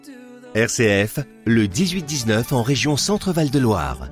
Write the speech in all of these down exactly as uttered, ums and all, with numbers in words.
R C F, le dix-huit dix-neuf en région Centre-Val de Loire.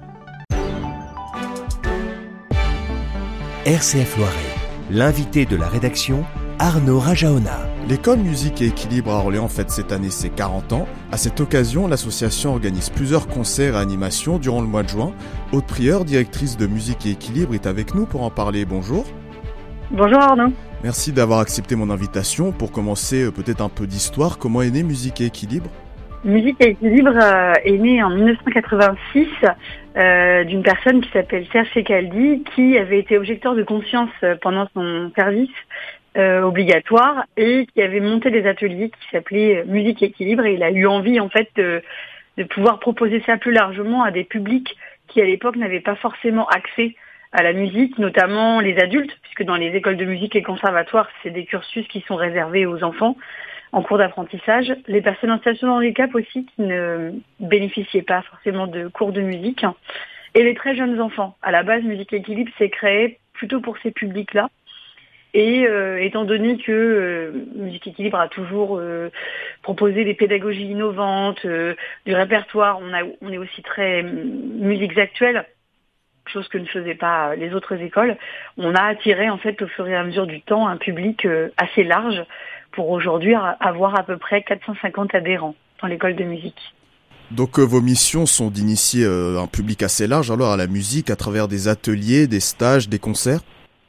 R C F Loiret, l'invité de la rédaction, Arnaud Rajaona. L'école Musique et Équilibre à Orléans fête cette année ses quarante ans. À cette occasion, l'association organise plusieurs concerts et animations durant le mois de juin. Aude Prieur, directrice de Musique et Équilibre, est avec nous pour en parler. Bonjour. Bonjour Arnaud. Merci d'avoir accepté mon invitation. Pour commencer, peut-être un peu d'histoire, comment est née Musique et Équilibre ? Musique et Équilibre euh, est née en dix-neuf cent quatre-vingt-six euh, d'une personne qui s'appelle Serge Secaldi, qui avait été objecteur de conscience pendant son service euh, obligatoire et qui avait monté des ateliers qui s'appelaient Musique et Équilibre, et il a eu envie en fait de, de pouvoir proposer ça plus largement à des publics qui à l'époque n'avaient pas forcément accès à la musique, notamment les adultes, puisque dans les écoles de musique et conservatoires, c'est des cursus qui sont réservés aux enfants en cours d'apprentissage. Les personnes en situation de handicap aussi qui ne bénéficiaient pas forcément de cours de musique. Et les très jeunes enfants. À la base, Musique et Équilibre s'est créé plutôt pour ces publics-là. Et euh, étant donné que euh, Musique et Équilibre a toujours euh, proposé des pédagogies innovantes, euh, du répertoire, on, a, on est aussi très euh, musiques actuelles, chose que ne faisaient pas les autres écoles, on a attiré en fait au fur et à mesure du temps un public euh, assez large pour aujourd'hui avoir à peu près quatre cent cinquante adhérents dans l'école de musique. Donc euh, vos missions sont d'initier euh, un public assez large alors à la musique à travers des ateliers, des stages, des concerts ?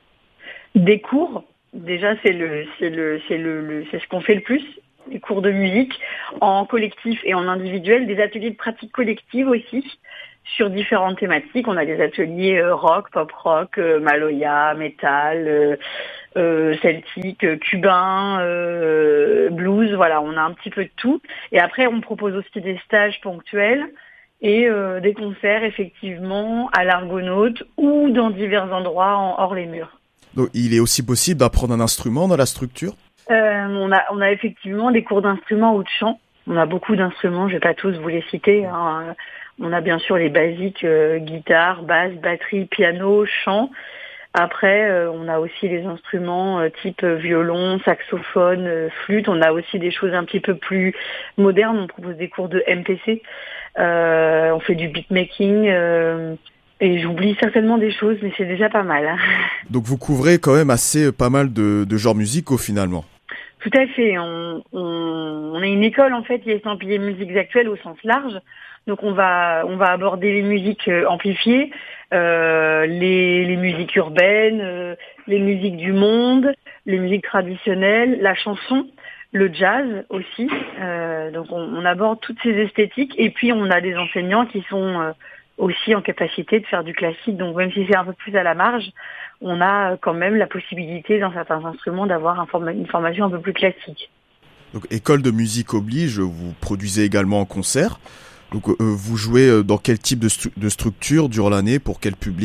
Des cours, déjà c'est le c'est le c'est le, le c'est ce qu'on fait le plus, les cours de musique en collectif et en individuel, des ateliers de pratique collective aussi sur différentes thématiques. On a des ateliers euh, rock, pop rock, euh, maloya, métal, euh, euh, celtique, euh, cubain, euh, blues, voilà, on a un petit peu de tout. Et après, on propose aussi des stages ponctuels et euh, des concerts effectivement à l'Argonaute ou dans divers endroits en, hors les murs. Donc, il est aussi possible d'apprendre un instrument dans la structure ? euh, on a on a effectivement des cours d'instruments ou de chant. On a beaucoup d'instruments, je vais pas tous vous les citer, hein. On a bien sûr les basiques, euh, guitare, basse, batterie, piano, chant. Après, euh, on a aussi les instruments euh, type violon, saxophone, euh, flûte. On a aussi des choses un petit peu plus modernes. On propose des cours de M P C. Euh, on fait du beatmaking. Euh, et j'oublie certainement des choses, mais c'est déjà pas mal, hein. Donc vous couvrez quand même assez pas mal de, de genres musicaux finalement. Tout à fait. On, on, on est une école en fait qui est estampillée musiques actuelles au sens large. Donc on va on va aborder les musiques amplifiées, euh, les, les musiques urbaines, euh, les musiques du monde, les musiques traditionnelles, la chanson, le jazz aussi. Euh, donc on, on aborde toutes ces esthétiques et puis on a des enseignants qui sont euh, aussi en capacité de faire du classique. Donc même si c'est un peu plus à la marge, on a quand même la possibilité dans certains instruments d'avoir un forma- une formation un peu plus classique. Donc école de musique oblige, vous produisez également en concert. Donc euh, vous jouez dans quel type de, stru- de structure durant l'année, pour quel public ?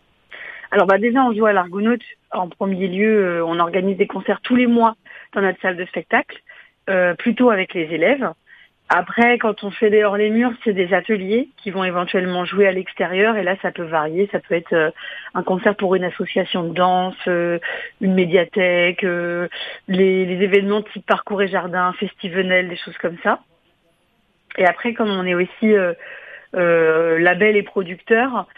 Alors bah déjà on joue à l'Argonaute. En premier lieu, euh, on organise des concerts tous les mois dans notre salle de spectacle, euh, plutôt avec les élèves. Après, quand on fait des hors les murs, c'est des ateliers qui vont éventuellement jouer à l'extérieur, et là ça peut varier. Ça peut être euh, un concert pour une association de danse, euh, une médiathèque, euh, les, les événements type parcours et jardin, festivenel, des choses comme ça. Et après, comme on est aussi euh, euh, label et producteur,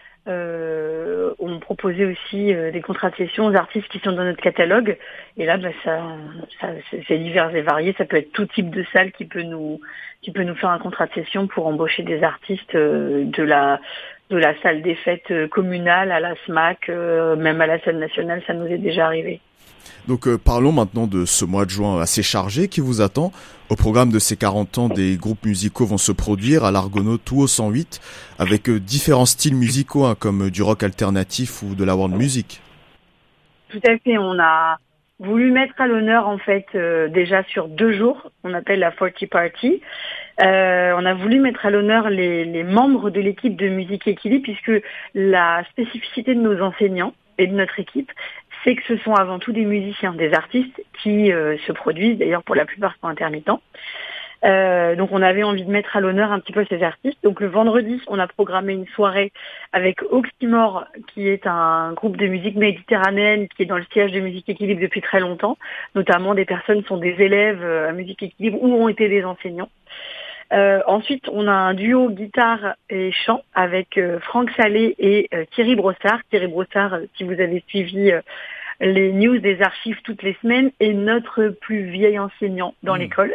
euh, on proposait aussi euh, des contrats de session aux artistes qui sont dans notre catalogue. Et là, bah, ça, ça c'est, c'est divers et varié. Ça peut être tout type de salle qui peut nous, qui peut nous faire un contrat de session pour embaucher des artistes euh, de la, de la salle des fêtes communale à la SMAC, euh, même à la scène nationale, ça nous est déjà arrivé. Donc euh, parlons maintenant de ce mois de juin assez chargé qui vous attend. Au programme de ces quarante ans, des groupes musicaux vont se produire à l'Argonaute ou au cent huit avec euh, différents styles musicaux, hein, comme du rock alternatif ou de la world music. Tout à fait, on a voulu mettre à l'honneur en fait euh, déjà sur deux jours, on appelle la forty Party. Euh, on a voulu mettre à l'honneur les, les membres de l'équipe de Musique Équilibre, puisque la spécificité de nos enseignants et de notre équipe, c'est que ce sont avant tout des musiciens, des artistes qui euh, se produisent, d'ailleurs pour la plupart sont intermittents. Euh, donc on avait envie de mettre à l'honneur un petit peu ces artistes. Donc le vendredi, on a programmé une soirée avec Oxymore, qui est un groupe de musique méditerranéenne qui est dans le siège de Musique Équilibre depuis très longtemps. Notamment des personnes qui sont des élèves à Musique Équilibre ou ont été des enseignants. Euh, ensuite, on a un duo guitare et chant avec euh, Franck Salé et euh, Thierry Brossard. Thierry Brossard, euh, si vous avez suivi euh, les news des archives toutes les semaines, est notre plus vieil enseignant dans mmh. l'école.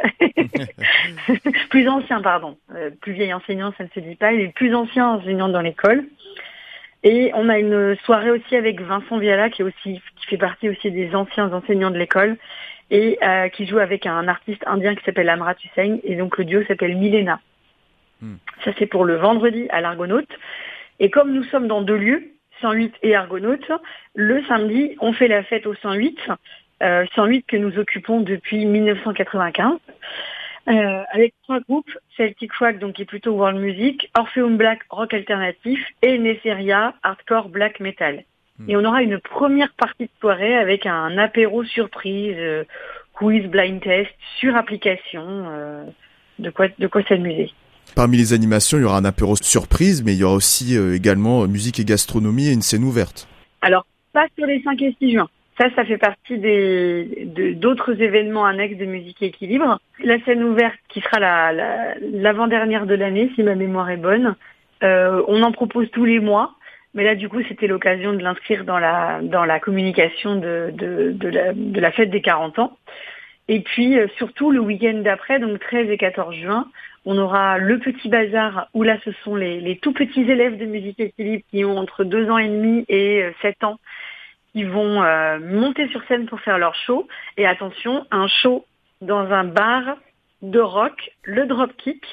Plus ancien, pardon. Euh, plus vieil enseignant, ça ne se dit pas. Il est le plus ancien enseignant dans l'école. Et on a une soirée aussi avec Vincent Viala, qui est aussi, qui fait partie aussi des anciens enseignants de l'école, et euh, qui joue avec un artiste indien qui s'appelle Amrat Hussain, et donc le duo s'appelle Milena. Mm. Ça, c'est pour le vendredi à l'Argonaute. Et comme nous sommes dans deux lieux, cent huit et Argonaute, le samedi, on fait la fête au cent huit, euh, cent huit que nous occupons depuis dix-neuf cent quatre-vingt-quinze, euh, avec trois groupes, Celtic Rock, donc qui est plutôt world music, Orpheum Black, rock alternatif, et Neferia, hardcore black metal. Mm. Et on aura une première partie de soirée avec un apéro surprise, euh, quiz, blind test, sur application, euh, de quoi, de quoi s'amuser. Parmi les animations, il y aura un apéro surprise, mais il y aura aussi euh, également musique et gastronomie et une scène ouverte. Alors, pas sur les cinq et six juin. Ça, ça fait partie des, de, d'autres événements annexes de Musique et Équilibre. La scène ouverte, qui sera la, la, l'avant-dernière de l'année, si ma mémoire est bonne, euh, on en propose tous les mois. Mais là, du coup, c'était l'occasion de l'inscrire dans la, dans la communication de, de, de, la, de la fête des quarante ans. Et puis, euh, surtout, le week-end d'après, donc treize et quatorze juin, on aura le petit bazar, où là, ce sont les, les tout petits élèves de Musique et Équilibre qui ont entre deux ans et demi et euh, sept ans, qui vont euh, monter sur scène pour faire leur show. Et attention, un show dans un bar de rock, le Dropkick.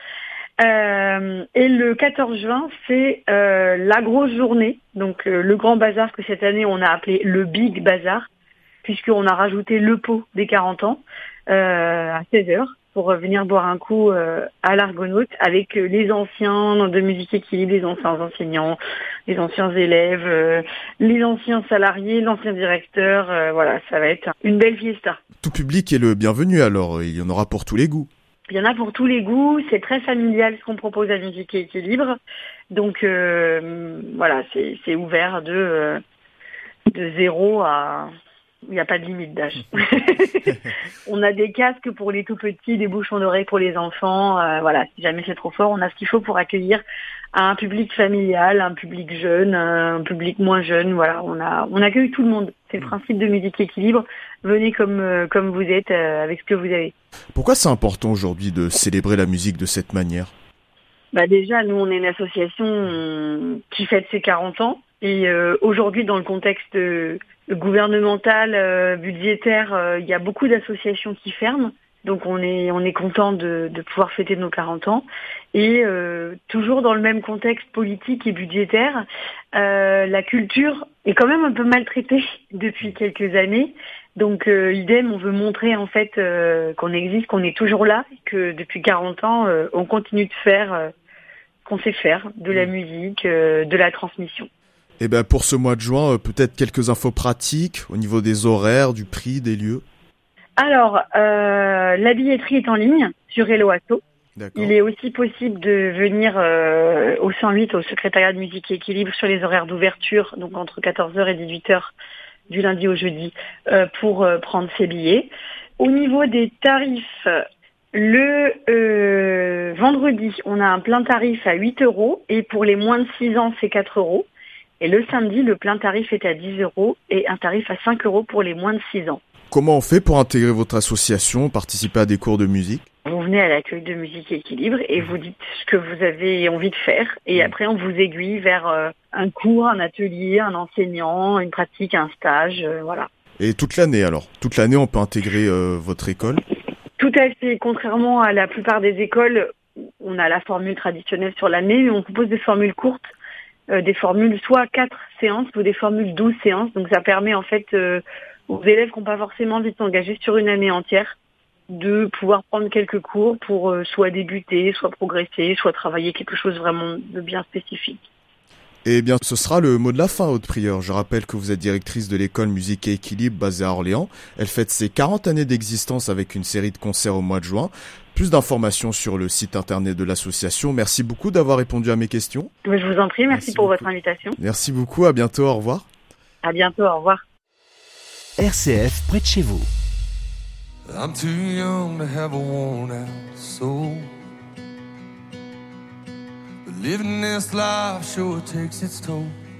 Euh, et le quatorze juin, c'est euh, la grosse journée, donc euh, le grand bazar que cette année on a appelé le Big Bazar, puisqu'on a rajouté le pot des quarante ans euh, à seize heures pour venir boire un coup euh, à l'Argonaute avec euh, les anciens de Musique Équilibre, les anciens enseignants, les anciens élèves, euh, les anciens salariés, l'ancien directeur. Euh, voilà, ça va être une belle fiesta. Tout public est le bienvenu alors, il y en aura pour tous les goûts. Il y en a pour tous les goûts, c'est très familial ce qu'on propose à Musique et Équilibre. Donc euh, voilà, c'est, c'est ouvert de, euh, de zéro à... Il n'y a pas de limite d'âge. On a des casques pour les tout petits, des bouchons d'oreilles pour les enfants. Euh, voilà, si jamais c'est trop fort, on a ce qu'il faut pour accueillir un public familial, un public jeune, un public moins jeune. Voilà, on a, on accueille tout le monde. C'est le principe de Musique Équilibre. Venez comme, euh, comme vous êtes, euh, avec ce que vous avez. Pourquoi c'est important aujourd'hui de célébrer la musique de cette manière ? Bah déjà, nous, on est une association qui fête ses quarante ans. Et euh, aujourd'hui, dans le contexte euh, gouvernemental, euh, budgétaire, euh, il y a beaucoup d'associations qui ferment. Donc on est on est content de, de pouvoir fêter nos quarante ans. Et euh, toujours dans le même contexte politique et budgétaire, euh, la culture est quand même un peu maltraitée depuis quelques années. Donc euh, idem, on veut montrer en fait euh, qu'on existe, qu'on est toujours là, et que depuis quarante ans, euh, on continue de faire euh, ce qu'on sait faire, de la musique, euh, de la transmission. Et ben pour ce mois de juin, euh, peut-être quelques infos pratiques au niveau des horaires, du prix, des lieux. Alors, euh, la billetterie est en ligne sur Hello Asso. D'accord. Il est aussi possible de venir euh, au cent huit, au secrétariat de Musique et Équilibre, sur les horaires d'ouverture, donc entre quatorze heures et dix-huit heures du lundi au jeudi, euh, pour euh, prendre ses billets. Au niveau des tarifs, le euh, vendredi, on a un plein tarif à huit euros, et pour les moins de six ans, c'est quatre euros. Et le samedi, le plein tarif est à dix euros et un tarif à cinq euros pour les moins de six ans. Comment on fait pour intégrer votre association, participer à des cours de musique ? Vous venez à l'accueil de Musique et Équilibre et vous dites ce que vous avez envie de faire. Et après, on vous aiguille vers euh, un cours, un atelier, un enseignant, une pratique, un stage, euh, voilà. Et toute l'année alors ? Toute l'année, on peut intégrer euh, votre école ? Tout à fait. Contrairement à la plupart des écoles, on a la formule traditionnelle sur l'année, mais on propose des formules courtes. Euh, des formules soit quatre séances ou des formules douze séances. Donc ça permet en fait euh, aux élèves qui n'ont pas forcément envie de s'engager sur une année entière de pouvoir prendre quelques cours pour euh, soit débuter, soit progresser, soit travailler quelque chose vraiment de bien spécifique. Eh bien, ce sera le mot de la fin, Aude Prieur. Je rappelle que vous êtes directrice de l'école Musique et Équilibre basée à Orléans. Elle fête ses quarante années d'existence avec une série de concerts au mois de juin. Plus d'informations sur le site internet de l'association. Merci beaucoup d'avoir répondu à mes questions. Je vous en prie, merci, merci pour beaucoup. votre invitation. Merci beaucoup, à bientôt, au revoir. À bientôt, au revoir. R C F près de chez vous. I'm too young to have a worn out soul. Living this life sure takes its toll.